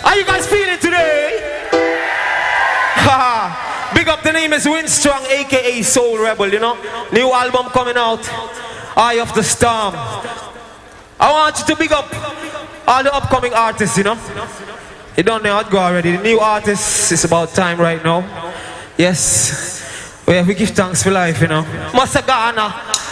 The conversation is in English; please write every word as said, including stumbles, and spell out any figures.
How you guys feeling today? Haha. Big up, the name is Winstrong, aka Soul Rebel, you know. New album coming out, Eye of the Storm. I want you to big up all the upcoming artists, you know. You don't know how to go already. The new artists, it's about time right now. Yes. We have to give thanks for life, you know. Masagana.